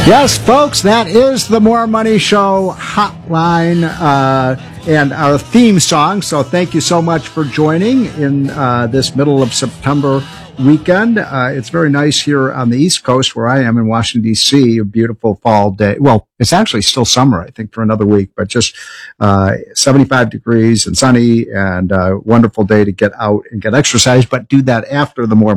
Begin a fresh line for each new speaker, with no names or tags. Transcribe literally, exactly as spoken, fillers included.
Yes, folks, that is the More Money Show hotline uh, and our theme song. So thank you so much for joining in uh, this middle of September weekend. Uh, it's very nice here on the East Coast where I am in Washington, D C, a beautiful fall day. Well, it's actually still summer, I think, for another week, but just uh, seventy-five degrees and sunny and a wonderful day to get out and get exercise, but do that after the More